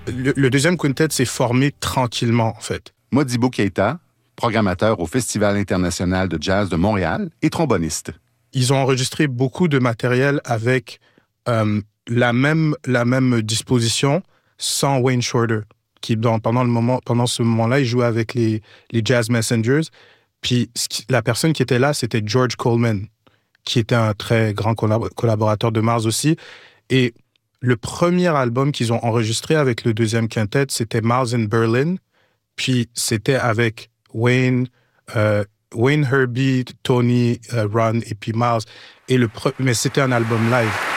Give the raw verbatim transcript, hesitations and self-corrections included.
le, le deuxième quintet s'est formé tranquillement, en fait. Modibo Keïta, programmateur au Festival international de jazz de Montréal et tromboniste. Ils ont enregistré beaucoup de matériel avec euh, la, même, la même disposition sans Wayne Shorter, qui dans, pendant, le moment, pendant ce moment-là, il jouait avec les, les Jazz Messengers. Puis la personne qui était là, c'était George Coleman, qui était un très grand collab- collaborateur de Miles aussi. Et le premier album qu'ils ont enregistré avec le deuxième quintet, c'était Miles in Berlin. Puis c'était avec Wayne, euh, Wayne Herbie, Tony, euh, Ron et puis Miles. Et le pre- Mais c'était un album live.